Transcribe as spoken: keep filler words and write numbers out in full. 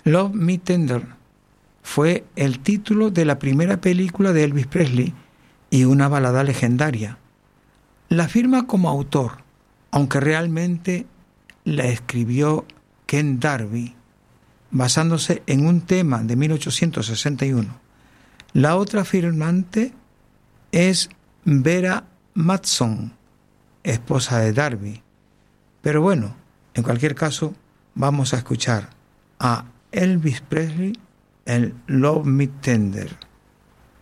Love Me Tender fue el título de la primera película de Elvis Presley y una balada legendaria. La firma como autor, aunque realmente la escribió Ken Darby, basándose en un tema de mil ochocientos sesenta y uno. La otra firmante es Vera Matson, esposa de Darby. Pero bueno, en cualquier caso, vamos a escuchar a Elvis Presley en Love Me Tender.